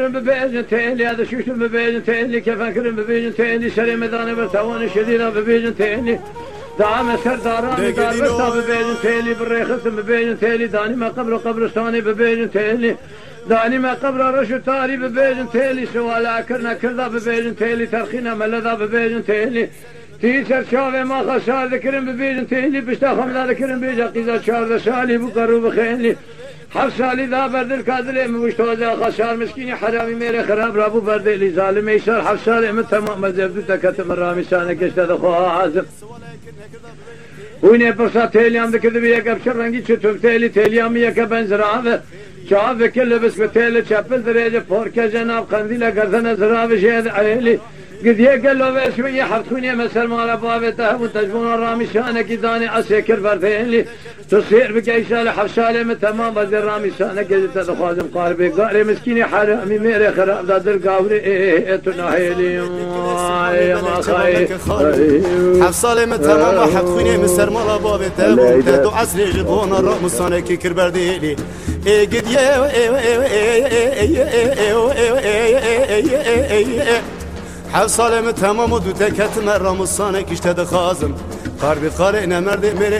ببيجن تيلي هذا شوش ببيجن تيلي كيف أكرم ببيجن تيلي شري مداني برتواني شدينا ببيجن تيلي دعم سرداراني دار برتا ببيجن تيلي بالريخص ببيجن تيلي داني ما قبرستاني ببيجن تيلي داني ما قبر رشو تاري ببيجن تيلي سوالا كرنا كردا ببيجن تيلي ترخينا ملذا ببيجن تيلي تيسر شافي ما خسار ذكرن ببيجن تيلي بشتا خمدا ذكرن بيجا قيزا شار سالي بقرو بخيلي حفصالي ذا برد الكادلي موشتوزا خسار مسكيني حرامي ميري خراب رابو برد اللي ظالم يسار حفصالي من تمام مزبدو تكتم الرامي سانك اشتد خواه عازم ويني برسا تيليام ذكر بيك بشر رنگي چطوب تيليام يك بنزراوه شاف كل بس بتيلي چپل دريجه پوركه جناب قنديله گردن زراوه شهد عيلي قد يقلوا بشوية حرتوني مثل ما لبابته وتجبون الرامي شانك داني عسيكر بردين تصير بقيشة لحفشالي من تمام بدي الرامي شانك قد تدخوازم قاربي قاري مسكيني حرامي ميري خراب دادر قاوري تناهيلي ما خاي حفصالي من تمام حرتوني مثل ما لبابته وتدو عسري جبون الرامي شانك كر بردين قد حفصالي من تمام ودو تكت مرة مصانك اشتد خازم قاربي قارئنا مرد